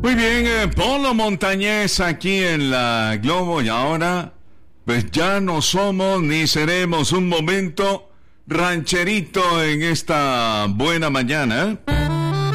Muy bien, Polo Montañés aquí en la Globo y ahora, pues ya no somos ni seremos un momento rancherito en esta buena mañana.